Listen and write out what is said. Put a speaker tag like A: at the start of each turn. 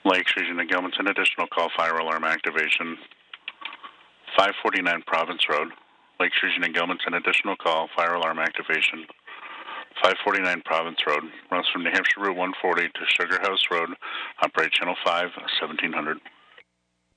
A: Lakes Region and Gilmanton, additional call, fire alarm activation. 549 Province Road, Lakes Region and Gilmanton, additional call, fire alarm activation. 549 Province Road, runs from New Hampshire Route 140 to Sugar House Road, operate Channel 5, 1700.